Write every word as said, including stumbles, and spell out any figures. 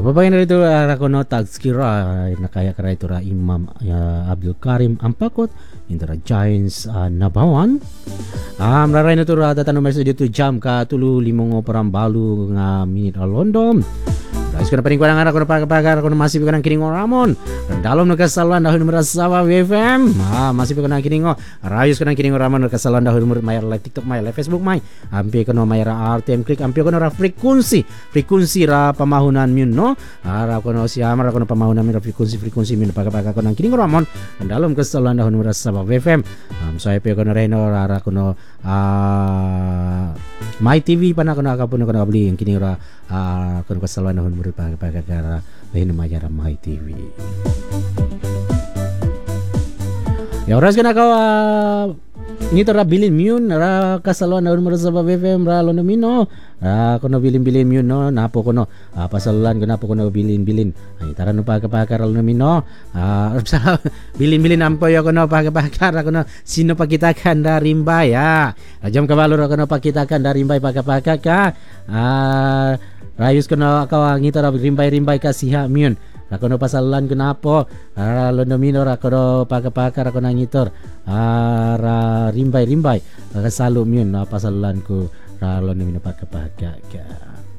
Babayan na rito ako no tagskira nakaya ka rito ra Imam uh, Abdul Karim Ampakot into ra Giants uh, Nabawan. Um, raray na to ra datan numero dito jam ka tulo limong parang balu nga minute alondom. Guys, ko na paring kwarang ako na pagpagar ako na masip ko ng kiningo Ramon. Randalom nagkasalan dahil numero sa W F M. Ah, masip ko ng kiningo. Rayos ko ng kiningo Ramon nagkasalan dahil numero may live TikTok, may live Facebook, may. Ampi ko no may ra R T M click, ampi ko no ra frequency. Frequency ra pamahunan yun, no? Ara ko no si Amar ako no pamahunan mi ra frequency, frequency mi pagpagar ko ng kiningo Ramon. Randalom kasalan dahil numero sa W F M. Um, so ay ko no reno ara ko no ah My T V pa na ko nakapun ko nakabili yung kiningo ra ah uh, kun kasalan dahil numero pagpagara lain mayara My T V. Ya oras kana ka uh, ngito ra bilin myun ra kasalon na numero sa W F M ra lono mino ra kuno bilin-bilin myun no napo kuno uh, pasalulan ko napo kuno bilin-bilin ay tara no pagpagara lono mino ah uh, bilin-bilin ampo yo kuno pagpagara kuno sino pakitakan da rimbay ah jam kabalo ra kuno pakitakan da rimbay pagpagaka ka ah rayos ko na akaw ngito ra rimbay-rimbay ka siha myun ako no pasalan ko na po ara lonomino ra ko no pagapakar ako na ngitor ara rimbay-rimbay kasalo myun na pasalan ko ra lonomino pagapaka.